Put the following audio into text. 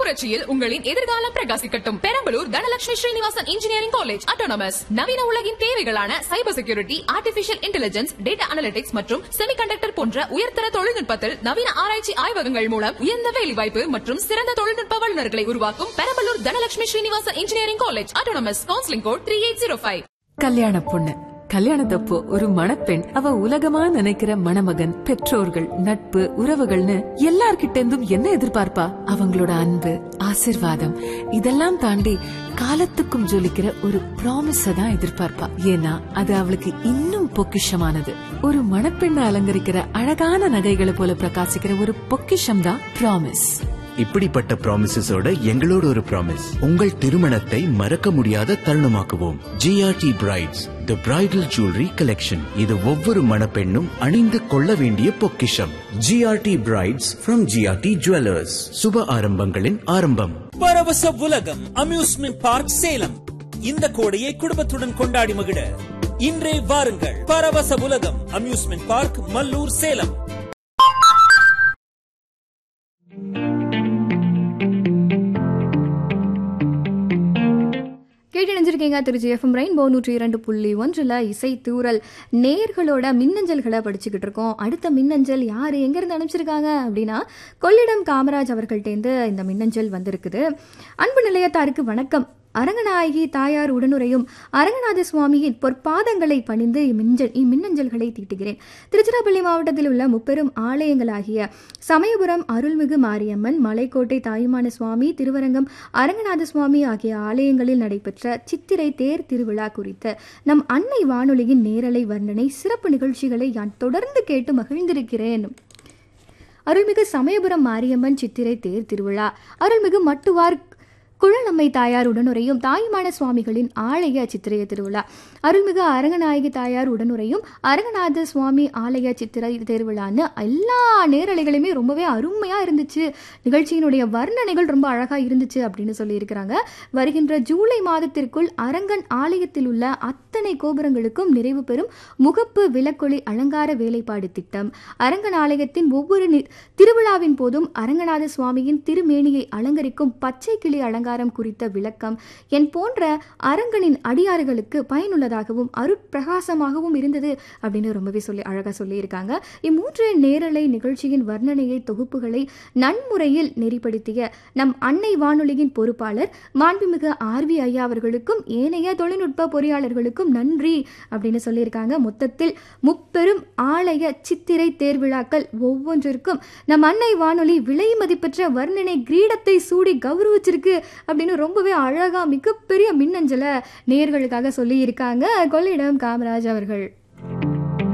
புரட்சியில் உங்களின் எதிர்காலம் பிரகாசிக்கட்டும். Perambalur Dhanalakshmi Srinivasan engineering college autonomous. நவீன உலகின் தேவைகளான cyber security, artificial intelligence, data analytics மற்றும் செமிகண்டக்டர் போன்ற உயர்தர தொழில்நுட்பத்தில் நவீன ஆராய்ச்சி ஆய்வகங்கள் மூலம் உயர்ந்த வேலைவாய்ப்பு மற்றும் சிறந்த தொழில்நுட்ப வல்லுநர்களை உருவாக்கும் Perambalur Dhanalakshmi Srinivasan engineering college autonomous. Counselling code 3805. கல்யாண பொண்ணு கல்யாணத்தப்போ ஒரு மணப்பெண் அவ உலகமா நினைக்கிற மணமகன், பெற்றோர்கள், நட்பு, உறவுகள்னு எல்லார்கிட்ட இருந்தும் என்ன எதிர்பார்ப்பா? அவங்களோட அன்பு, ஆசிர்வாதம் இதெல்லாம் தாண்டி காலத்துக்கும் ஜொலிக்கிற ஒரு ப்ராமிஸ தான் எதிர்பார்ப்பா. ஏன்னா அது அவளுக்கு இன்னும் பொக்கிஷமானது. ஒரு மணப்பெண்ணை அலங்கரிக்கிற அழகான நகைகளை போல பிரகாசிக்கிற ஒரு பொக்கிஷம் தான் ப்ராமிஸ். இப்படிப்பட்ட ப்ராமிசஸோட எங்களோட ஒரு ப்ராமிஸ், உங்கள் திருமணத்தை மறக்க முடியாத தருணமாக்குவோம். ஜிஆர்டி பிரைட்ஸ், தி பிரைடல் ஜுவல்லரி கலெக்ஷன். இது ஒவ்வொரு மணப்பெண்ணும் அணிந்து கொள்ள வேண்டிய பொக்கிஷம். GRT brides from GRT jewellers. சுப ஆரம்பங்களின் ஆரம்பம். பரவச உலகம் அம்யூஸ்மெண்ட் பார்க் சேலம். இந்த கோடையை குடும்பத்துடன் கொண்டாடி மகிழ இன்றே வாருங்கள். பரவச உலகம் amusement park, Mallur, Salem. கேட்டணிஞ்சிருக்கீங்க Trichy FM rainbow 102.1 இசை தூரல். நேர்களோட மின்னஞ்சல்களை படிச்சுக்கிட்டு இருக்கோம். அடுத்த மின்னஞ்சல் யாரு எங்கிருந்து அனுப்பிச்சிருக்காங்க அப்படின்னா, கொள்ளிடம் காமராஜ் அவர்கள்டேந்து இந்த மின்னஞ்சல் வந்திருக்குது. அன்பு நிலையத்தாருக்கு வணக்கம். அரங்கநாயகி தாயார் உடனுரையும் அரங்கநாத சுவாமியின் பொற்பாதங்களை பணிந்து இம்மின்னஞ்சல்களை தீட்டுகிறேன். திருச்சிராப்பள்ளி மாவட்டத்தில் உள்ள முப்பெரும் ஆலயங்களாகிய சமயபுரம் அருள்மிகு மாரியம்மன், மலைக்கோட்டை தாயுமான சுவாமி, திருவரங்கம் அரங்கநாத சுவாமி ஆகிய ஆலயங்களில் நடைபெற்ற சித்திரை தேர் திருவிழா குறித்த நம் அன்னை வானொலியின் நேரலை வர்ணனை சிறப்பு நிகழ்ச்சிகளை நான் தொடர்ந்து கேட்டு மகிழ்ந்திருக்கிறேன். அருள்மிகு சமயபுரம் மாரியம்மன் சித்திரை தேர் திருவிழா, அருள்மிகு மட்டுவார் குழலம்மை தாயார் உடனுரையும் தாயுமான சுவாமிகளின் ஆலய சித்திரை திருவிழா, அருள்மிகு அரங்கநாயகி தாயார் உடனுரையும் அரங்கநாத சுவாமி ஆலய சித்திரை திருவிழான்னு எல்லா நேரலைகளுமே ரொம்பவே அருமையாக இருந்துச்சு. நிகழ்ச்சியினுடைய வர்ணனைகள் ரொம்ப அழகாக இருந்துச்சு அப்படின்னு சொல்லியிருக்கிறாங்க. வருகின்ற ஜூலை மாதத்திற்குள் அரங்கன் ஆலயத்தில் உள்ள அத்தனை கோபுரங்களுக்கும் நிறைவு பெறும் முகப்பு விளக்கொளி அலங்கார வேலைப்பாடு திட்டம், அரங்கன் ஆலயத்தின் ஒவ்வொரு திருவிழாவின் போதும் அரங்கநாத சுவாமியின் திருமேனியை அலங்கரிக்கும் பச்சை கிளி அலங்காரம் குறித்த விளக்கம் என் போன்ற அரங்கனின் அடியாறுகளுக்கு பயனுள்ளதாகவும் அருட்பிரகாசமாகவும் இருந்தது அப்படின்னு ரொம்பவே அழகா சொல்லியிருக்காங்க. இம்மூன்று நேரலை நிகழ்ச்சியின் வர்ணனையை தொகுப்புகளை நன்முறையில் நெறிப்படுத்திய நம் அன்னை வானொலியின் பொறுப்பாளர் மாண்புமிகு ஆர்வி ஐயா அவர்களுக்கும் ஏனைய தொழில்நுட்ப பொறியாளர்களுக்கும் நன்றி அப்படின்னு சொல்லியிருக்காங்க. மொத்தத்தில் முப்பெரும் ஆலய சித்திரை தேர்விழாக்கள் ஒவ்வொன்றிற்கும் நம் அன்னை வானொலி விலை மதிப்பெற்ற வர்ணனை கிரீடத்தை சூடி கௌரவிச்சிருக்கு அப்படின்னு ரொம்பவே அழகா மிகப்பெரிய மின்னஞ்சலை நேயர்களுக்காக சொல்லி இருக்காங்க கொள்ளிடம் காமராஜ் அவர்கள்.